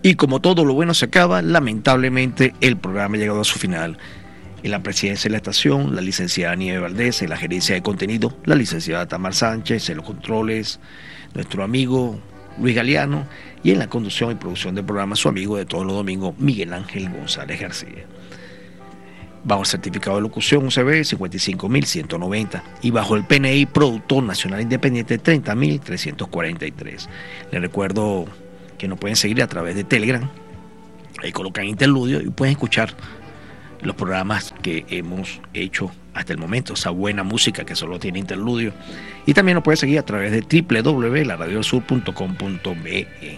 Y como todo lo bueno se acaba, lamentablemente el programa ha llegado a su final. En la presidencia de la estación, la licenciada Nieve Valdés, en la gerencia de contenido, la licenciada Tamar Sánchez, en los controles, nuestro amigo Luis Galeano, y en la conducción y producción del programa, su amigo de todos los domingos, Miguel Ángel González García. Bajo el certificado de locución UCB 55.190 y bajo el PNI Productor Nacional Independiente 30.343. Les recuerdo que nos pueden seguir a través de Telegram. Ahí colocan interludio y pueden escuchar los programas que hemos hecho hasta el momento, esa buena música que solo tiene interludio. Y también nos pueden seguir a través de www.laradiosur.com.be.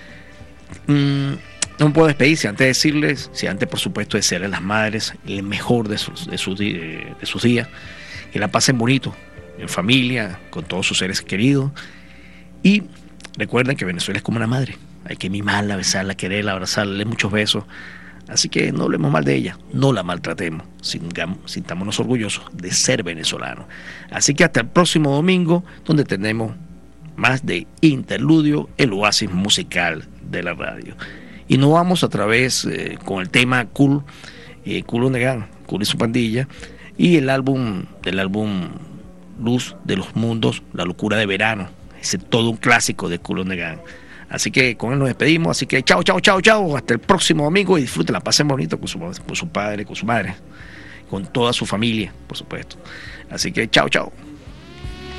No puedo despedirse antes de decirles, si antes por supuesto desearles a las madres el mejor de sus días, que la pasen bonito, en familia, con todos sus seres queridos. Y recuerden que Venezuela es como una madre, hay que mimarla, besarla, quererla, abrazarla, darle muchos besos. Así que no hablemos mal de ella, no la maltratemos, sintámonos orgullosos de ser venezolanos. Así que hasta el próximo domingo, donde tenemos más de Interludio, el oasis musical de la radio. Y nos vamos a través con el tema Cool Negan, Cool y su pandilla, y el álbum Luz de los Mundos, La Locura de Verano, ese todo un clásico de Cool Negan. Así que con él nos despedimos, así que chao, hasta el próximo domingo y disfruten, la pasen bonito con su padre, con su madre, con toda su familia, por supuesto. Así que chao.